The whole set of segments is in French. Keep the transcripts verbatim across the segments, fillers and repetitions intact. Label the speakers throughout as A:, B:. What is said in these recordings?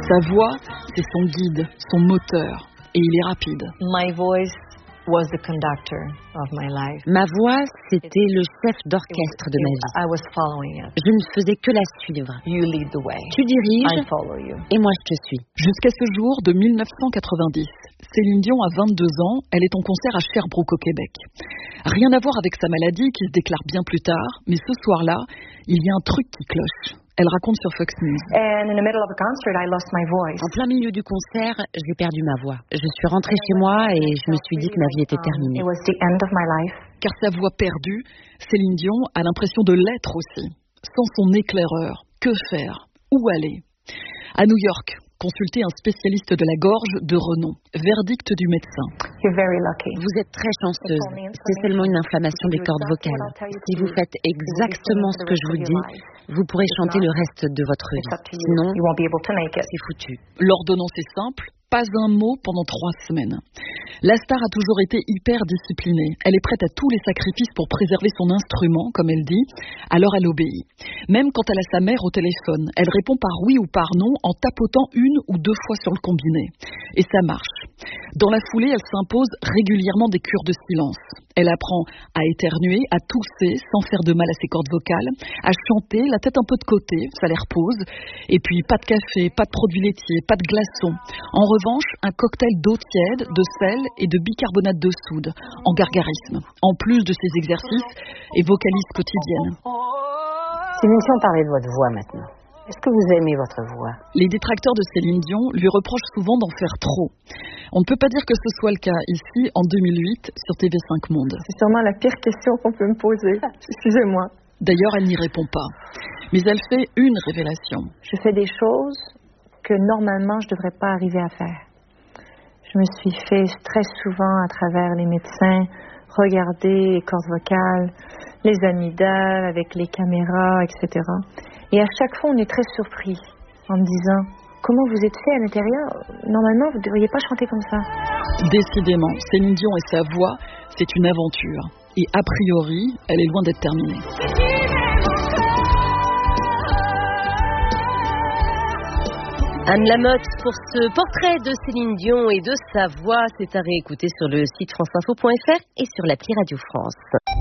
A: Sa voix, c'est son guide, son moteur, et il est rapide.
B: My voice was the conductor of my life.
C: Ma voix, c'était le chef d'orchestre de ma vie.
B: I was following it.
C: Je ne faisais que la suivre.
B: You lead the way.
C: Tu diriges,
B: I follow you.
C: Et moi je te suis.
A: Jusqu'à ce jour de mille neuf cent quatre-vingt-dix, Céline Dion a vingt-deux ans, elle est en concert à Sherbrooke au Québec. Rien à voir avec sa maladie qui se déclare bien plus tard, mais ce soir-là, il y a un truc qui cloche. Elle raconte sur Fox News.
B: And in the middle of a concert, I lost my voice.
C: En plein milieu du concert, j'ai perdu ma voix. Je suis rentrée chez moi et je me suis dit que ma vie était terminée.
B: It was the end of my life.
A: Car sa voix perdue, Céline Dion a l'impression de l'être aussi. Sans son éclaireur, que faire? Où aller? À New York, consulter un spécialiste de la gorge de renom. Verdict du médecin.
B: You're very lucky.
C: Vous êtes très chanceuse. C'est seulement une inflammation des cordes vocales. Si vous faites exactement ce que je vous dis, vous pourrez chanter le reste de votre vie. Sinon, c'est foutu.
A: L'ordonnance est simple. Pas un mot pendant trois semaines. La star a toujours été hyper disciplinée. Elle est prête à tous les sacrifices pour préserver son instrument, comme elle dit, alors elle obéit. Même quand elle a sa mère au téléphone, elle répond par oui ou par non en tapotant une ou deux fois sur le combiné. Et ça marche. Dans la foulée, elle s'impose régulièrement des cures de silence. Elle apprend à éternuer, à tousser sans faire de mal à ses cordes vocales, à chanter, la tête un peu de côté, ça les repose. Et puis pas de café, pas de produits laitiers, pas de glaçons. En revanche, un cocktail d'eau tiède, de sel et de bicarbonate de soude, en gargarisme. En plus de ses exercices et vocalises quotidiennes.
C: Céline, si on parlait de votre voix maintenant. Est-ce que vous aimez votre voix?
A: Les détracteurs de Céline Dion lui reprochent souvent d'en faire trop. On ne peut pas dire que ce soit le cas ici, en deux mille huit, sur T V cinq Monde.
B: C'est sûrement la pire question qu'on peut me poser. Excusez-moi.
A: D'ailleurs, elle n'y répond pas. Mais elle fait une révélation.
B: Je fais des choses que normalement je ne devrais pas arriver à faire. Je me suis fait très souvent à travers les médecins regarder les cordes vocales, les amygdales avec les caméras, et cetera. Et à chaque fois, on est très surpris en me disant « Comment vous êtes fait à l'intérieur? Normalement, vous ne devriez pas chanter comme ça. »
A: Décidément, Céline Dion et sa voix, c'est une aventure. Et a priori, elle est loin d'être terminée.
D: Anne Lamotte pour ce portrait de Céline Dion et de sa voix. C'est à réécouter sur le site france info point f r et sur l'appli Radio France.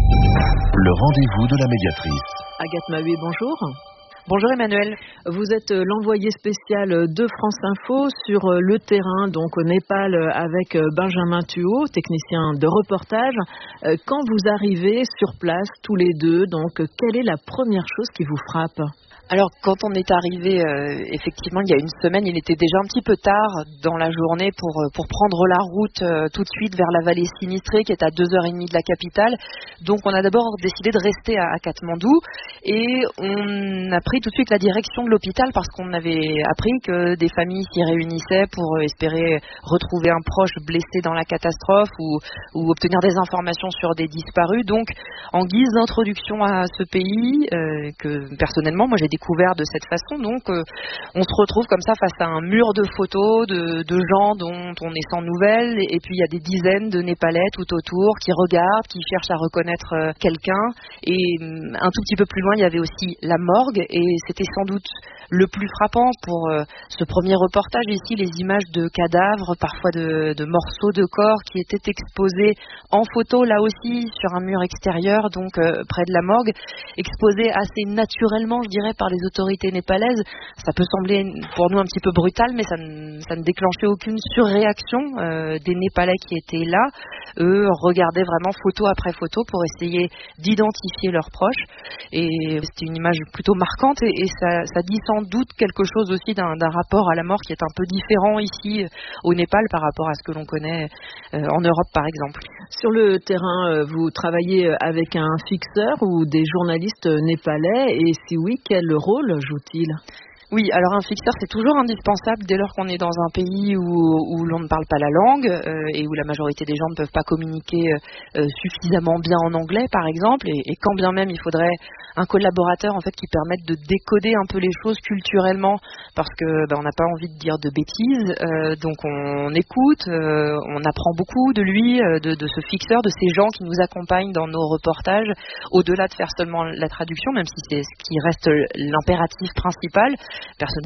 E: Le rendez-vous de la médiatrice.
A: Agathe Maheué, bonjour.
F: Bonjour Emmanuel.
A: Vous êtes l'envoyé spécial de France Info sur le terrain, donc au Népal, avec Benjamin Thuot, technicien de reportage. Quand vous arrivez sur place, tous les deux, donc quelle est la première chose qui vous frappe ?
F: Alors, quand on est arrivé, euh, effectivement, il y a une semaine, il était déjà un petit peu tard dans la journée pour pour prendre la route euh, tout de suite vers la vallée sinistrée, qui est à deux heures trente de la capitale. Donc, on a d'abord décidé de rester à, à Katmandou et on a pris tout de suite la direction de l'hôpital parce qu'on avait appris que des familles s'y réunissaient pour espérer retrouver un proche blessé dans la catastrophe ou, ou obtenir des informations sur des disparus. Donc, en guise d'introduction à ce pays, euh, que personnellement, moi j'ai découvert de cette façon, donc euh, on se retrouve comme ça face à un mur de photos de, de gens dont on est sans nouvelles, et, et puis il y a des dizaines de Népalais tout autour qui regardent, qui cherchent à reconnaître euh, quelqu'un, et euh, un tout petit peu plus loin il y avait aussi la morgue, et c'était sans doute le plus frappant pour euh, ce premier reportage ici, les images de cadavres, parfois de, de morceaux de corps qui étaient exposés en photo là aussi sur un mur extérieur, donc euh, près de la morgue, exposés assez naturellement je dirais par les autorités népalaises. Ça peut sembler pour nous un petit peu brutal, mais ça ne, ça ne déclenchait aucune surréaction euh, des Népalais qui étaient là. Eux regardaient vraiment photo après photo pour essayer d'identifier leurs proches, et c'était une image plutôt marquante, et, et ça, ça dit sans doute quelque chose aussi d'un, d'un rapport à la mort qui est un peu différent ici au Népal par rapport à ce que l'on connaît euh, en Europe par exemple.
A: Sur le terrain, vous travaillez avec un fixeur ou des journalistes népalais, et si oui, quel rôle joue-t-il ?
F: Oui, alors un fixeur, c'est toujours indispensable dès lors qu'on est dans un pays où, où l'on ne parle pas la langue euh, et où la majorité des gens ne peuvent pas communiquer euh, suffisamment bien en anglais, par exemple, et, et quand bien même il faudrait un collaborateur en fait qui permette de décoder un peu les choses culturellement, parce que ben, on n'a pas envie de dire de bêtises, euh, donc on, on écoute, euh, on apprend beaucoup de lui, euh, de, de ce fixeur, de ces gens qui nous accompagnent dans nos reportages, au-delà de faire seulement la traduction, même si c'est ce qui reste l'impératif principal. Personnellement,